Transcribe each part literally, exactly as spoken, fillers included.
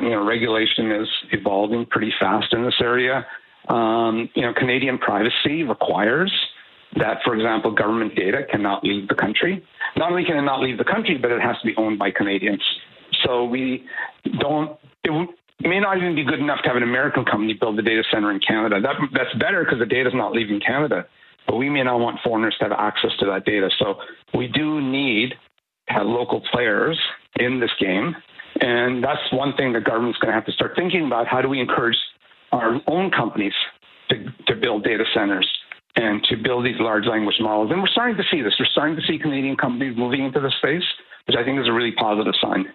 you know, regulation is evolving pretty fast in this area. Um, you know, Canadian privacy requires that, for example, government data cannot leave the country. Not only can it not leave the country, but it has to be owned by Canadians. So we don't, it, w- it may not even be good enough to have an American company build a data center in Canada. That, that's better because the data is not leaving Canada, but we may not want foreigners to have access to that data. So we do need to have local players in this game. And that's one thing the government's going to have to start thinking about. How do we encourage our own companies to, to build data centers and to build these large language models? And we're starting to see this. We're starting to see Canadian companies moving into this space, which I think is a really positive sign.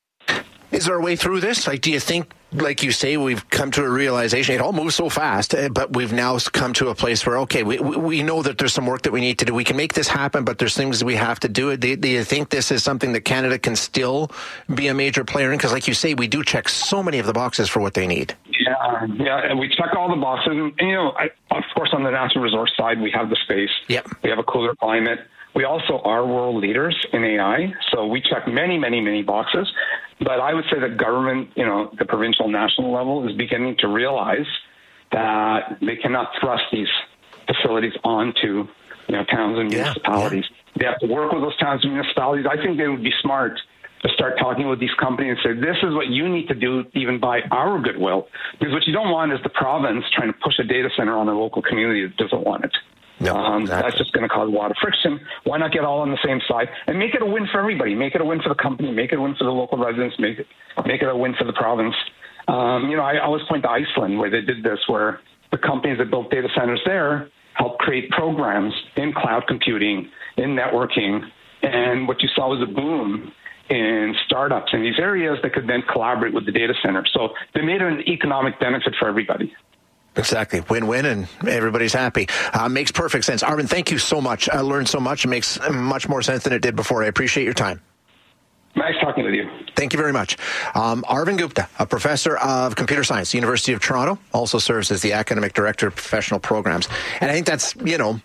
Is there a way through this? Like, do you think, like you say, we've come to a realization, it all moves so fast, but we've now come to a place where, okay, we we know that there's some work that we need to do. We can make this happen, but there's things we have to do. Do, do you think this is something that Canada can still be a major player in? Because like you say, we do check so many of the boxes for what they need. Yeah, yeah, and we check all the boxes. And, you know, I, of course, on the natural resource side, we have the space. Yep. We have a cooler climate. We also are world leaders in A I, so we check many, many, many boxes. But I would say that government, you know, the provincial, national level is beginning to realize that they cannot thrust these facilities onto, you know, towns and yeah, municipalities. Yeah. They have to work with those towns and municipalities. I think they would be smart to start talking with these companies and say, this is what you need to do even by our goodwill. Because what you don't want is the province trying to push a data center on a local community that doesn't want it. No, um, exactly. That's just going to cause a lot of friction. Why not get all on the same side and make it a win for everybody? Make it a win for the company. Make it a win for the local residents. Make it make it a win for the province. Um, you know, I always point to Iceland where they did this, where the companies that built data centers there helped create programs in cloud computing, in networking, and what you saw was a boom in startups in these areas that could then collaborate with the data center. So they made it an economic benefit for everybody. Exactly. Win-win, and everybody's happy. Uh, makes perfect sense. Arvind, thank you so much. I learned so much. It makes much more sense than it did before. I appreciate your time. Nice talking with you. Thank you very much. Um, Arvind Gupta, a professor of computer science, University of Toronto, also serves as the academic director of professional programs. And I think that's, you know,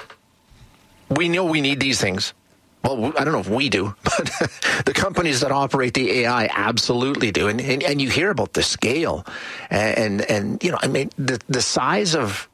we know we need these things. Well, I don't know if we do, but the companies that operate the A I absolutely do. And, and, and you hear about the scale and, and, and, you know, I mean, the, the size of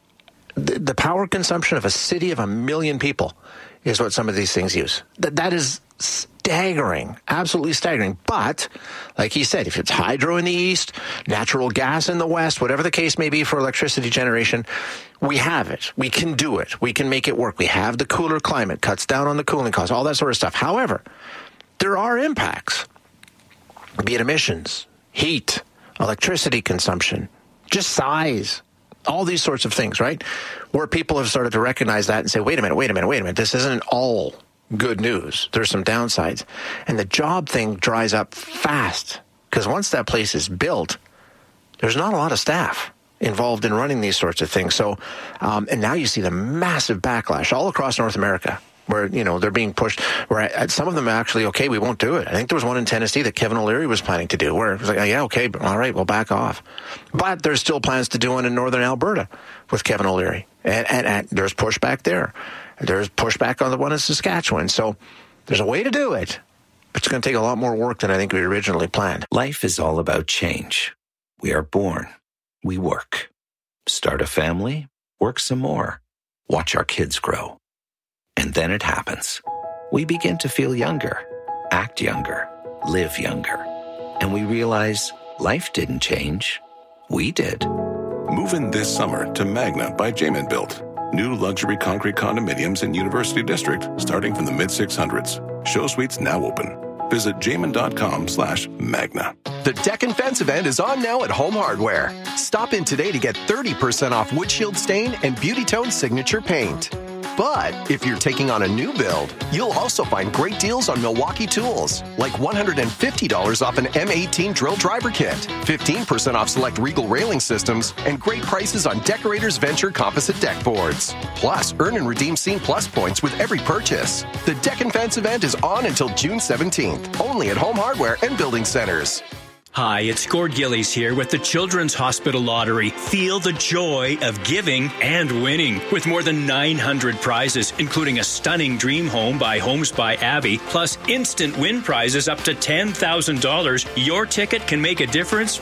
the, the power consumption of a city of a million people is what some of these things use. That, that is staggering, absolutely staggering. But like he said, if it's hydro in the east, natural gas in the west, whatever the case may be for electricity generation, we have it. We can do it. We can make it work. We have the cooler climate, cuts down on the cooling costs, all that sort of stuff. However, there are impacts, be it emissions, heat, electricity consumption, just size, all these sorts of things, right? Where people have started to recognize that and say, wait a minute, wait a minute, wait a minute. This isn't all good news. There's some downsides. And the job thing dries up fast because once that place is built, there's not a lot of staff involved in running these sorts of things. So, um, and now you see the massive backlash all across North America where, you know, they're being pushed, where some of them are actually, okay, we won't do it. I think there was one in Tennessee that Kevin O'Leary was planning to do where it was like, oh, yeah, okay, all right, we'll back off. But there's still plans to do one in Northern Alberta with Kevin O'Leary. And, and, and there's pushback there. There's pushback on the one in Saskatchewan. So there's a way to do it, but it's going to take a lot more work than I think we originally planned. Life is all about change. We are born. We work. Start a family. Work some more. Watch our kids grow. And then it happens. We begin to feel younger, act younger, live younger. And we realize life didn't change. We did. Move in this summer to Magna by Jamin Built. New luxury concrete condominiums in University District starting from the mid six hundreds. Show suites now open. Visit jamin.com slash magna. The Deck and Fence event is on now at Home Hardware. Stop in today to get thirty percent off Wood Shield Stain and Beauty Tone Signature Paint. But if you're taking on a new build, you'll also find great deals on Milwaukee tools, like one hundred fifty dollars off an M eighteen drill driver kit, fifteen percent off select Regal railing systems, and great prices on Decorators Venture composite deck boards. Plus, earn and redeem Scene Plus points with every purchase. The Deck and Fence event is on until June seventeenth, only at Home Hardware and Building Centers. Hi, it's Gord Gillies here with the Children's Hospital Lottery. Feel the joy of giving and winning. With more than nine hundred prizes, including a stunning dream home by Homes by Abby, plus instant win prizes up to ten thousand dollars, your ticket can make a difference